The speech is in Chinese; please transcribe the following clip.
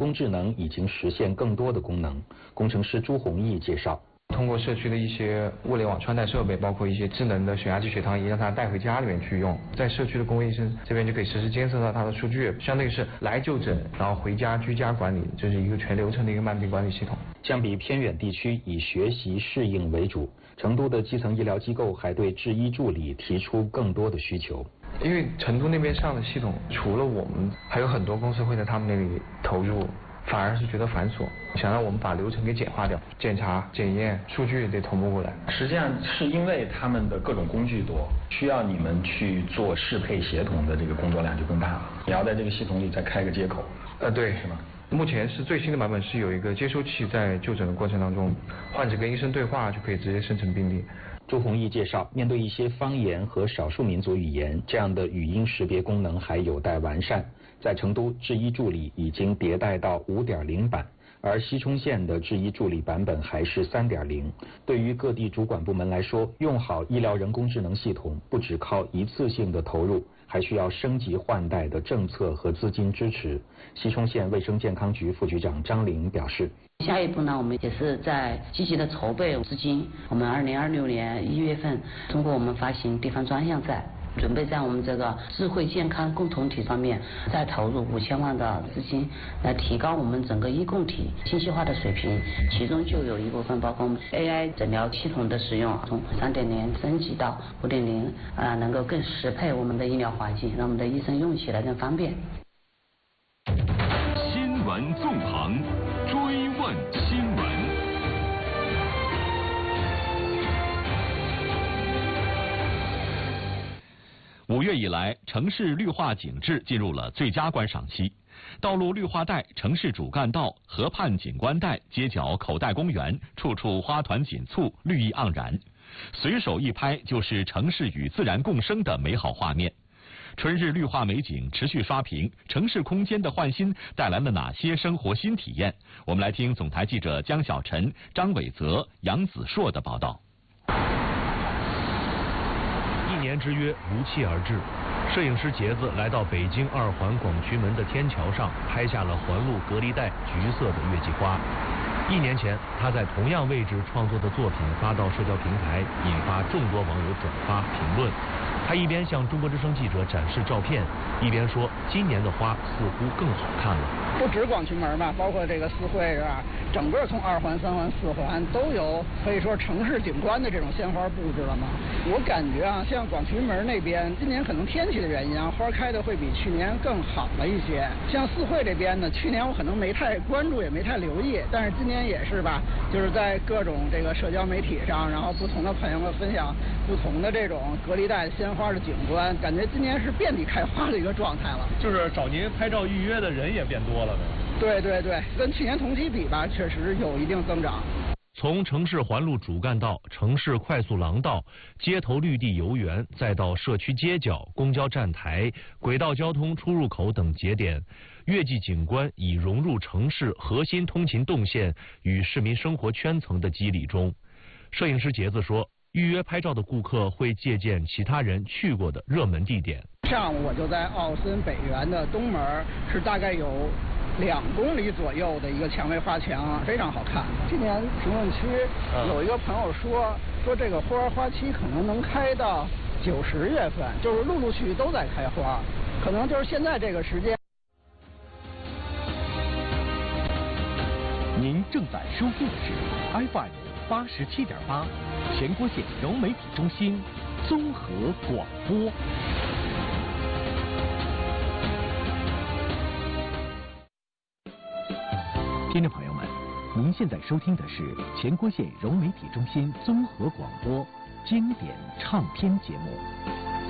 工智能已经实现更多的功能。工程师朱宏毅介绍。 通过社区的一些物联网穿戴设备，包括一些智能的血压计、血糖仪，让它带回家里面去用，在社区的公卫医生这边就可以实时监测到它的数据，相当于是来就诊，然后回家居家管理，这是一个全流程的一个慢病管理系统。 相比偏远地区以学习适应为主，成都的基层医疗机构还对制医助理提出更多的需求。 因为成都那边上的系统，除了我们，还有很多公司会在他们那里投入。反而是觉得繁琐，想让我们把流程给简化掉，检查、检验、数据得同步过来。 实际上是因为他们的各种工具多，需要你们去做适配协同的这个工作量就更大了。你要在这个系统里再开个接口， 对， 是吗？ 目前是最新的版本是有一个接收器，在就诊的过程当中，患者跟医生对话就可以直接生成病历。 朱宏毅介绍，面对一些方言和少数民族语言，这样的语音识别功能还有待完善。在成都，制医助理已经迭代到 5.0 版，而西充县的制医助理版本还是 3.0。对于各地主管部门来说，用好医疗人工智能系统，不只靠一次性的投入，还需要升级换代的政策和资金支持。西充县卫生健康局副局长张玲表示， 下一步呢，我们也是在积极的筹备资金。我们2026年1月份，通过我们发行地方专项债，准备在我们这个智慧健康共同体方面再投入5000万的资金，来提高我们整个医共体信息化的水平。其中就有一部分包括 AI 诊疗系统的使用，从3.0升级到5.0，能够更适配我们的医疗环境，让我们的医生用起来更方便。 新闻纵横，追问新闻。5月以来，城市绿化景致进入了最佳观赏期。道路绿化带、城市主干道、河畔景观带、街角口袋公园，处处花团锦簇，绿意盎然。随手一拍就是城市与自然共生的美好画面。春日绿化美景持续刷屏，城市空间的焕新带来了哪些生活新体验？我们来听总台记者江小晨、张伟泽、杨子硕的报道。 1年之约如期而至，摄影师杰子来到北京2环广渠门的天桥上，拍下了环路隔离带橘色的月季花。1年前，他在同样位置创作的作品发到社交平台，引发众多网友转发评论。他一边向中国之声记者展示照片，一边说：“今年的花似乎更好看了。” 不止广渠门吧，包括这个四惠是吧？整个从2环、3环、4环都有可以说城市景观的这种鲜花布置了嘛。我感觉啊，像广渠门那边，今年可能天气的原因啊，花开的会比去年更好了一些。像四惠这边呢，去年我可能没太关注，也没太留意，但是今年也是吧，就是在各种这个社交媒体上，然后不同的朋友们分享不同的这种隔离带鲜花的景观，感觉今年是遍地开花的一个状态了。 就是找您拍照预约的人也变多了呗。 对，跟去年同期比吧，确实有一定增长。 从城市环路主干道、城市快速廊道、街头绿地游园，再到社区街角、公交站台、轨道交通出入口等节点，月季景观已融入城市核心通勤动线与市民生活圈层的肌理中。摄影师杰子说，预约拍照的顾客会借鉴其他人去过的热门地点。 上午我就在奥森北园的东门，是大概有2公里左右的一个蔷薇花墙，非常好看。今年评论区有一个朋友说这个花期可能能开到9、10月份，就是陆陆续续都在开花，可能就是现在这个时间。 您正在收听的是 FM 87.8全国县融媒体中心综合广播。听众朋友们，您现在收听的是全国县融媒体中心综合广播经典唱片节目。